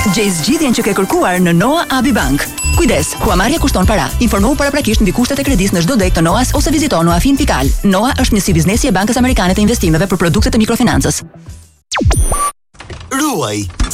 Gjej zgjidhjen që ke kërkuar në Noa Abi Bank. Kujdes, huamarrja kushton para. Informohu paraprakisht mbi kushtet e kredisë në çdo deg të Noas ose vizito noafin.al. Noa është njësi biznesi e Bankës Amerikane të Investimeve për produkte të mikrofinancës. Ruaj